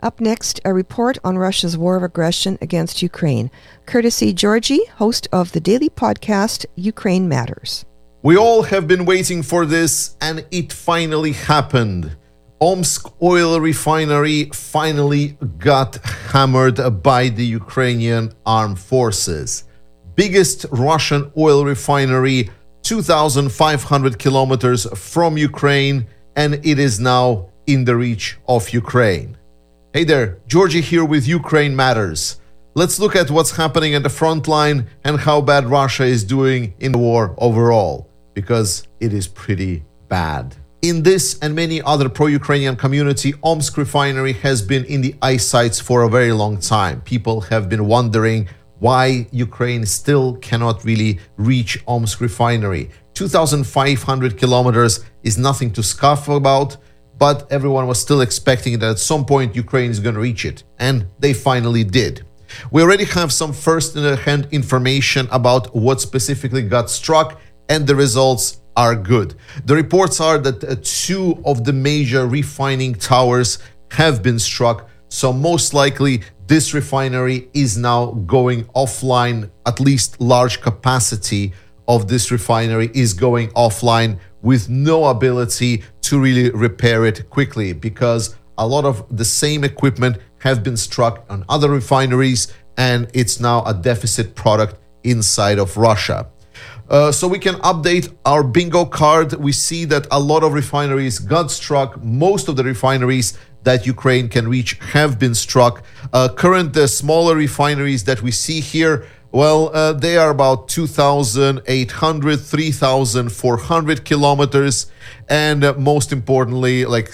Up next, a report on Russia's war of aggression against Ukraine, courtesy Georgie, host of the daily podcast Ukraine Matters. We all have been waiting for this, and it finally happened. Omsk oil refinery finally got hammered by the Ukrainian armed forces. Biggest Russian oil refinery, 2,500 kilometers from Ukraine, and it is now in the reach of Ukraine. Hey there, Georgie here with Ukraine Matters. Let's look at what's happening at the front line and how bad Russia is doing in the war overall, because it is pretty bad. In this and many other pro-Ukrainian community, Omsk refinery has been in the eyesights for a very long time. People have been wondering why Ukraine still cannot really reach Omsk refinery. 2,500 kilometers is nothing to scoff about, but everyone was still expecting that at some point Ukraine is going to reach it, and they finally did. We already have some first-hand information about what specifically got struck, and the results are good. The reports are that two of the major refining towers have been struck, so most likely this refinery is now going offline. At least large capacity of this refinery is going offline with no ability to really repair it quickly, because a lot of the same equipment have been struck on other refineries, and it's now a deficit product inside of Russia. So we can update our bingo card. We see that a lot of refineries got struck. Most of the refineries that Ukraine can reach have been struck. The smaller refineries that we see here, well, they are about 2,800, 3,400 kilometers, and most importantly, like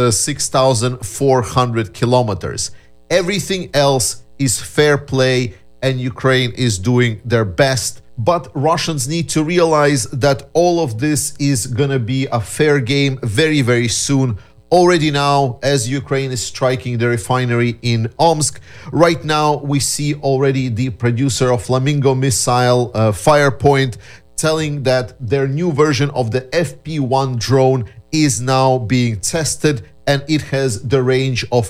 6,400 kilometers. Everything else is fair play, and Ukraine is doing their best. But Russians need to realize that all of this is going to be a fair game very, very soon. Already now, as Ukraine is striking the refinery in Omsk, right now we see already the producer of Flamingo missile, Firepoint, telling that their new version of the FP1 drone is now being tested, and it has the range of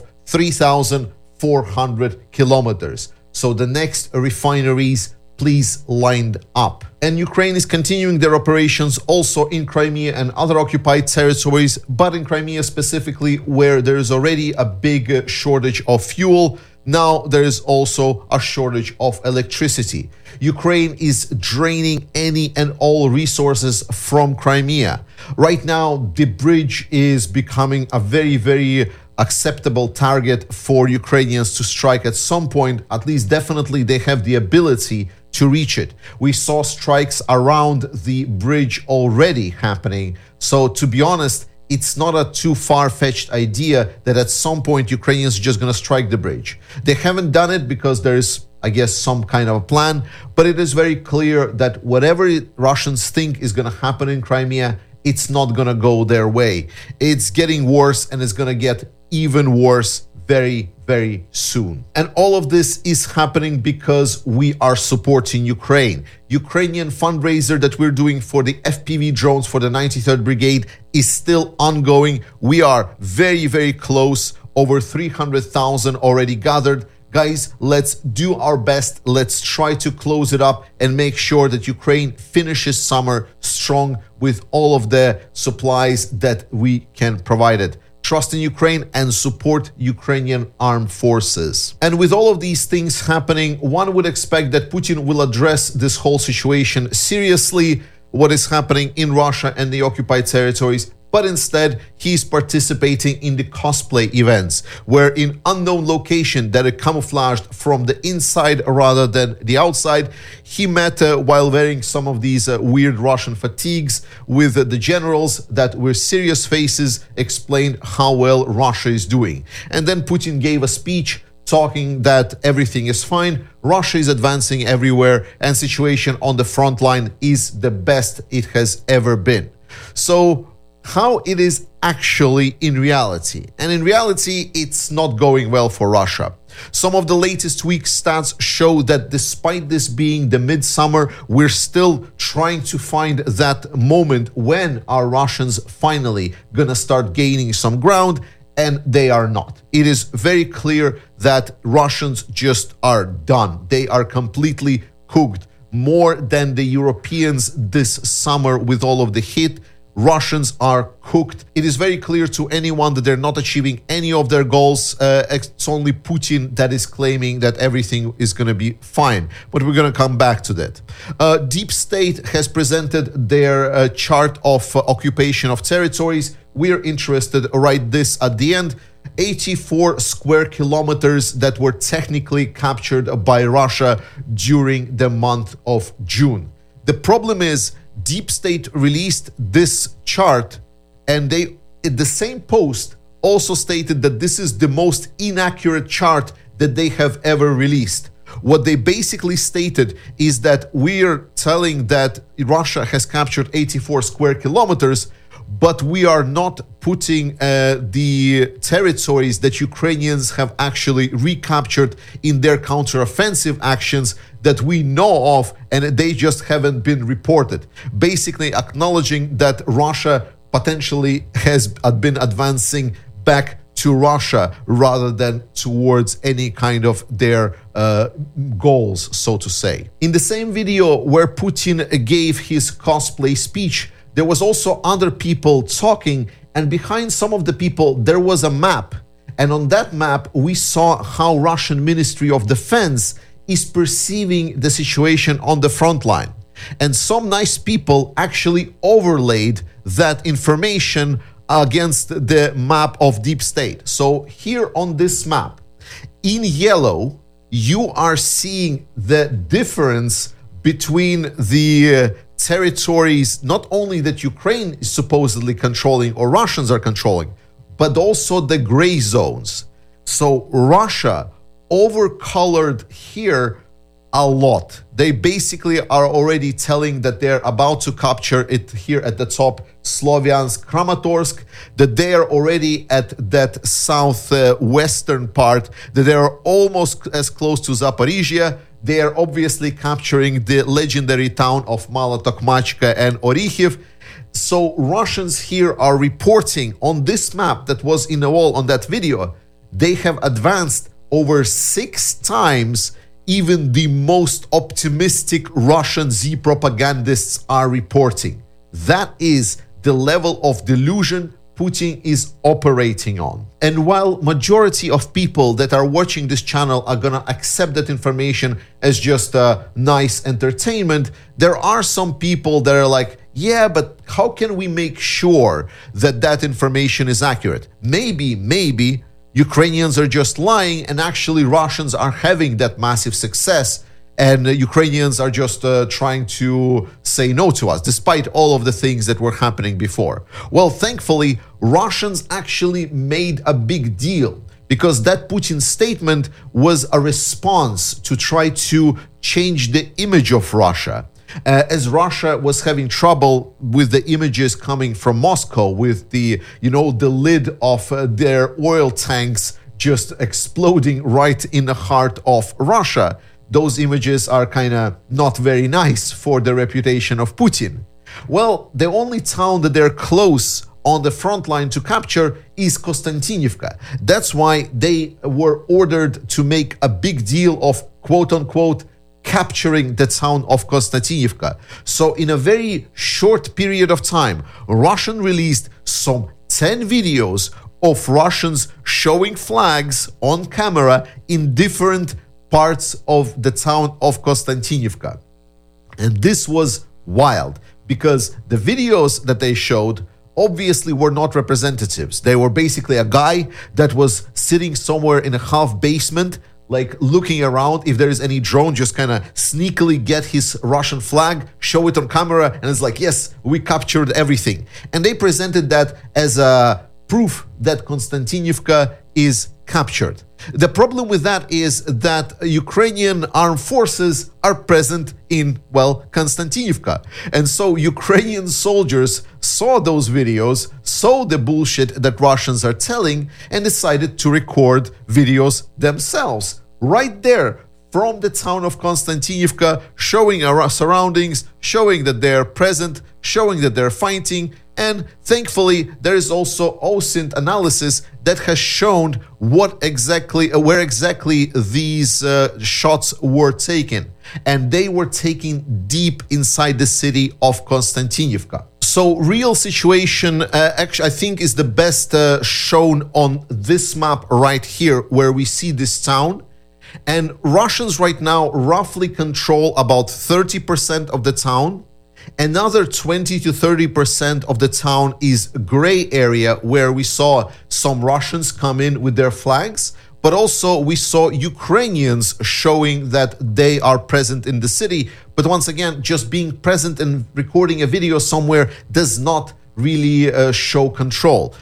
3,400 kilometers. So the next refineries, please lined up. And Ukraine is continuing their operations also in Crimea and other occupied territories, but in Crimea specifically, where there is already a big shortage of fuel, now there is also a shortage of electricity. Ukraine is draining any and all resources from Crimea. Right now, the bridge is becoming a very, very acceptable target for Ukrainians to strike at some point. At least definitely they have the ability to reach it. We saw strikes around the bridge already happening. So to be honest, it's not a too far-fetched idea that at some point Ukrainians are just going to strike the bridge. They haven't done it because there is, I guess, some kind of a plan, but it is very clear that whatever Russians think is going to happen in Crimea, it's not going to go their way. It's getting worse, and it's going to get even worse very, very soon. And all of this is happening because we are supporting Ukraine. Ukrainian fundraiser that we're doing for the FPV drones for the 93rd Brigade is still ongoing. We are very, very close. Over 300,000 already gathered. Guys, let's do our best. Let's try to close it up and make sure that Ukraine finishes summer strong with all of the supplies that we can provide it. Trust in Ukraine and support Ukrainian armed forces. And with all of these things happening, one would expect that Putin will address this whole situation seriously, what is happening in Russia and the occupied territories, but instead he's participating in the cosplay events, where in unknown location that are camouflaged from the inside rather than the outside, he met while wearing some of these weird Russian fatigues with the generals that were serious faces, explained how well Russia is doing. And then Putin gave a speech talking that everything is fine, Russia is advancing everywhere, and situation on the front line is the best it has ever been. So how it is actually in reality. And in reality, it's not going well for Russia. Some of the latest week stats show that despite this being the midsummer, we're still trying to find that moment when our Russians finally gonna start gaining some ground. and they are not. It is very clear that Russians just are done. They are completely cooked. More than the Europeans this summer with all of the heat, Russians are cooked. It is very clear to anyone that they're not achieving any of their goals. It's only Putin that is claiming that everything is going to be fine. But we're going to come back to that. Deep State has presented their chart of occupation of territories. We're interested, right this at the end. 84 square kilometers that were technically captured by Russia during the month of June. The problem is Deep State released this chart, and they, in the same post, also stated that this is the most inaccurate chart that they have ever released. What they basically stated is that we're telling that Russia has captured 84 square kilometers, but we are not putting the territories that Ukrainians have actually recaptured in their counteroffensive actions that we know of, and they just haven't been reported. Basically acknowledging that Russia potentially has been advancing back to Russia rather than towards any kind of their goals, so to say. In the same video where Putin gave his cosplay speech, there was also other people talking, and behind some of the people there was a map. And on that map we saw how Russian Ministry of Defense is perceiving the situation on the front line. And some nice people actually overlaid that information against the map of Deep State. So here on this map, in yellow, you are seeing the difference between the territories, not only that Ukraine is supposedly controlling or Russians are controlling, but also the gray zones. So Russia overcolored here a lot. They basically are already telling that they're about to capture it here at the top, Sloviansk, Kramatorsk, that they are already at that southwestern part, that they are almost as close to Zaporizhia. They are obviously capturing the legendary town of Mala Tokmachka and Orikhiv. So Russians here are reporting on this map that was in the wall on that video, they have advanced over 6 times even the most optimistic Russian Z propagandists are reporting. That is the level of delusion Putin is operating on. And while majority of people that are watching this channel are gonna accept that information as just a nice entertainment, there are some people that are like, yeah, but how can we make sure that that information is accurate? Maybe Ukrainians are just lying and actually Russians are having that massive success and Ukrainians are just trying to say no to us, despite all of the things that were happening before. Well, thankfully, Russians actually made a big deal because that Putin statement was a response to try to change the image of Russia. As Russia was having trouble with the images coming from Moscow, with the lid of their oil tanks just exploding right in the heart of Russia. Those images are kind of not very nice for the reputation of Putin. Well, the only town that they're close on the front line to capture is Konstantinivka. That's why they were ordered to make a big deal of quote-unquote capturing the town of Konstantinivka. So in a very short period of time, Russia released some 10 videos of Russians showing flags on camera in different parts of the town of Konstantinivka. And this was wild because the videos that they showed obviously were not representatives. They were basically a guy that was sitting somewhere in a half basement, like looking around if there is any drone, just kind of sneakily get his Russian flag, show it on camera, and it's like, yes, we captured everything. And they presented that as a proof that Konstantinivka is captured. The problem with that is that Ukrainian armed forces are present in, well, Konstantinivka. And so Ukrainian soldiers saw those videos, saw the bullshit that Russians are telling, and decided to record videos themselves. Right there, from the town of Konstantinivka, showing our surroundings, showing that they're present, showing that they're fighting, And thankfully, there is also OSINT analysis that has shown where exactly these shots were taken. And they were taken deep inside the city of Konstantinivka. So real situation, actually, I think is the best shown on this map right here, where we see this town. And Russians right now roughly control about 30% of the town. Another 20 to 30% of the town is gray area, where we saw some Russians come in with their flags, but also we saw Ukrainians showing that they are present in the city. But once again, just being present and recording a video somewhere does not really show control.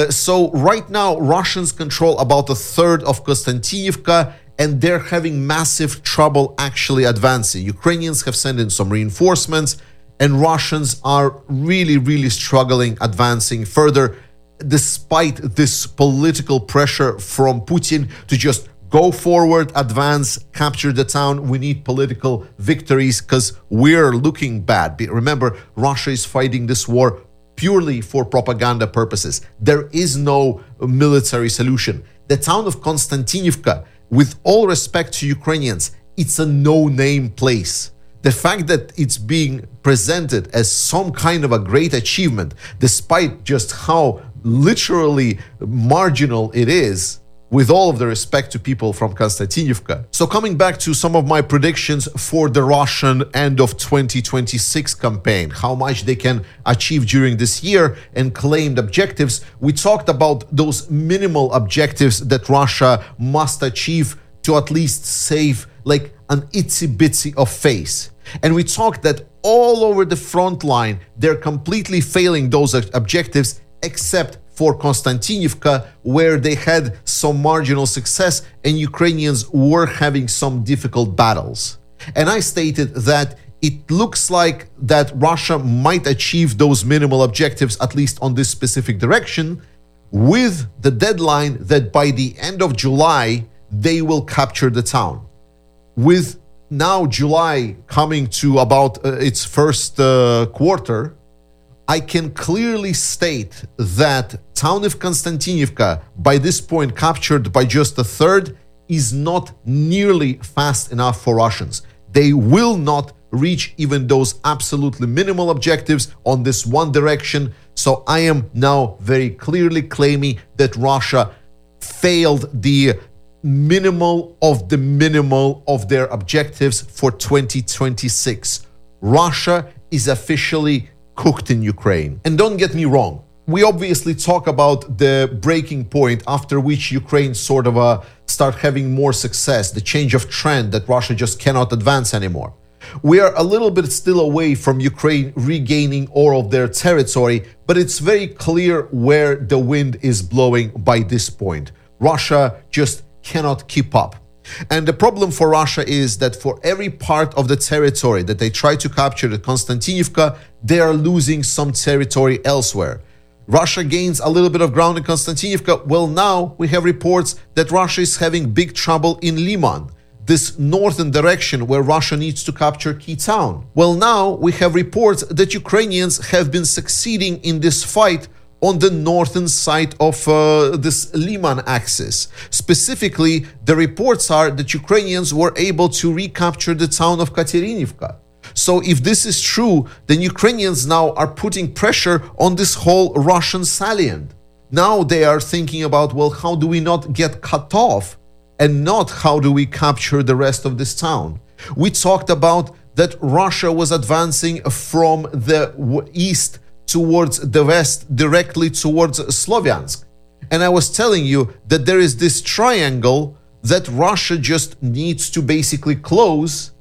So right now, Russians control about a third of Konstantinivka, and they're having massive trouble actually advancing. Ukrainians have sent in some reinforcements, and Russians are really struggling advancing further, despite this political pressure from Putin to just go forward, advance, capture the town. We need political victories because we're looking bad. Remember, Russia is fighting this war purely for propaganda purposes. There is no military solution. The town of Konstantinivka, with all respect to Ukrainians, it's a no-name place. The fact that it's being presented as some kind of a great achievement, despite just how literally marginal it is, with all of the respect to people from Konstantinivka. So coming back to some of my predictions for the Russian end of 2026 campaign, how much they can achieve during this year and claimed objectives, we talked about those minimal objectives that Russia must achieve to at least save like an itsy-bitsy of face. And we talked that all over the front line, they're completely failing those objectives, except for Konstantinivka, where they had some marginal success and Ukrainians were having some difficult battles. And I stated that it looks like that Russia might achieve those minimal objectives, at least on this specific direction, with the deadline that by the end of July, they will capture the town. With now July coming to about its first quarter, I can clearly state that town of Konstantinivka, by this point captured by just a third, is not nearly fast enough for Russians. They will not reach even those absolutely minimal objectives on this one direction. So I am now very clearly claiming that Russia failed the minimal of their objectives for 2026. Russia is officially cooked in Ukraine. And don't get me wrong, we obviously talk about the breaking point after which Ukraine sort of start having more success, the change of trend that Russia just cannot advance anymore. We are a little bit still away from Ukraine regaining all of their territory, but it's very clear where the wind is blowing by this point. Russia just cannot keep up. And the problem for Russia is that for every part of the territory that they try to capture at Konstantinivka, they are losing some territory elsewhere. Russia gains a little bit of ground in Konstantinivka. Well, now we have reports that Russia is having big trouble in Liman, this northern direction where Russia needs to capture key town. Well, now we have reports that Ukrainians have been succeeding in this fight on the northern side of this Liman axis. Specifically, the reports are that Ukrainians were able to recapture the town of Katerinivka. So if this is true, then Ukrainians now are putting pressure on this whole Russian salient. Now they are thinking about, well, how do we not get cut off, and not how do we capture the rest of this town? We talked about that Russia was advancing from the east towards the west, directly towards Sloviansk. And I was telling you that there is this triangle that Russia just needs to basically close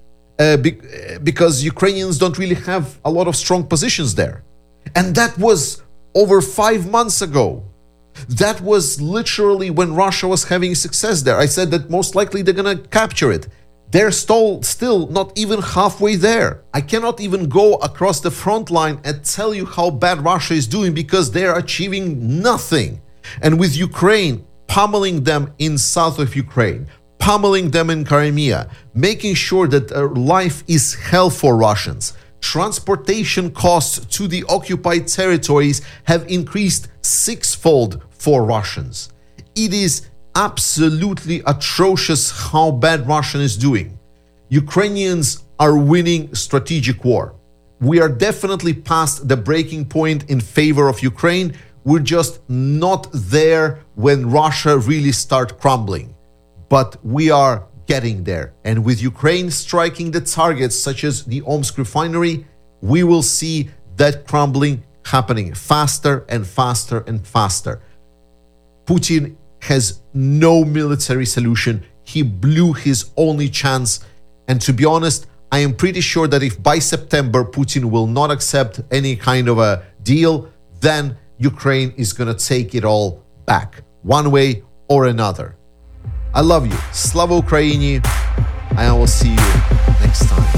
because Ukrainians don't really have a lot of strong positions there. And that was over 5 months ago. That was literally when Russia was having success there. I said that most likely they're going to capture it. They're still not even halfway there. I cannot even go across the front line and tell you how bad Russia is doing because they're achieving nothing. And with Ukraine pummeling them in south of Ukraine, pummeling them in Crimea, making sure that life is hell for Russians, transportation costs to the occupied territories have increased sixfold for Russians. It is absolutely atrocious how bad Russia is doing. Ukrainians are winning strategic war. We are definitely past the breaking point in favor of Ukraine. We're just not there when Russia really starts crumbling. But we are getting there. And with Ukraine striking the targets such as the Omsk refinery, we will see that crumbling happening faster and faster and faster. Putin has no military solution. He blew his only chance. And to be honest, I am pretty sure that if by September Putin will not accept any kind of a deal, then Ukraine is going to take it all back, one way or another. I love you. Slava Ukraini. I will see you next time.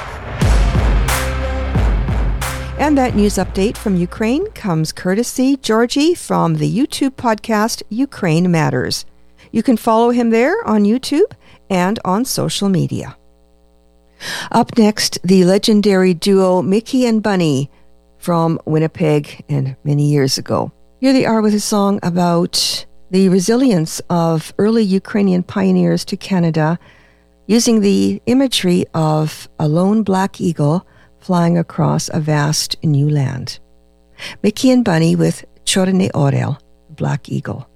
And that news update from Ukraine comes courtesy Georgie from the YouTube podcast Ukraine Matters. You can follow him there on YouTube and on social media. Up next, the legendary duo Mickey and Bunny from Winnipeg and many years ago. Here they are with a song about the resilience of early Ukrainian pioneers to Canada, using the imagery of a lone black eagle flying across a vast new land. Mickey and Bunny with Chorny Orel, Black Eagle.